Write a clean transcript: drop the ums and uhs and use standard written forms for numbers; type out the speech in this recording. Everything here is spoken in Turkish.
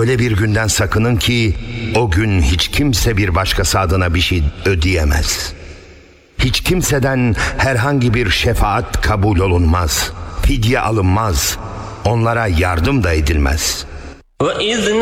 Öyle bir günden sakının ki o gün hiç kimse bir başkası adına bir şey ödeyemez. Hiç kimseden herhangi bir şefaat kabul olunmaz, fidye alınmaz, onlara yardım da edilmez. وَإِذْ